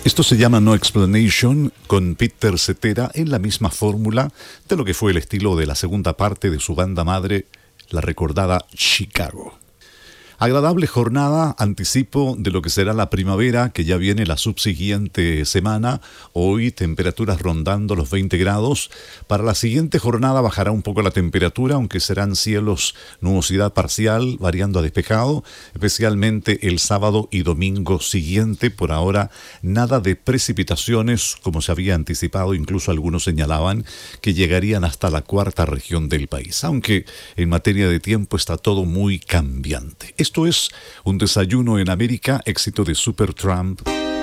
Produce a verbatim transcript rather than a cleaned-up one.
Esto se llama No Explanation, con Peter Cetera en la misma fórmula de lo que fue el estilo de la segunda parte de su banda madre, la recordada Chicago. Agradable jornada, anticipo de lo que será la primavera, que ya viene la subsiguiente semana. Hoy temperaturas rondando los veinte grados. Para la siguiente jornada bajará un poco la temperatura, aunque serán cielos, nubosidad parcial, variando a despejado, especialmente el sábado y domingo siguiente. Por ahora, nada de precipitaciones, como se había anticipado, incluso algunos señalaban que llegarían hasta la cuarta región del país, aunque en materia de tiempo está todo muy cambiante. Esto es Un Desayuno en América, éxito de Supertramp.